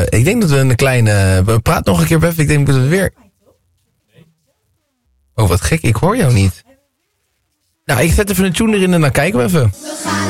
Ik denk dat we een kleine... Praat nog een keer, Bef. Ik denk dat we weer... Oh, wat gek. Ik hoor jou niet. Nou, ik zet even een tune erin en dan kijken we even.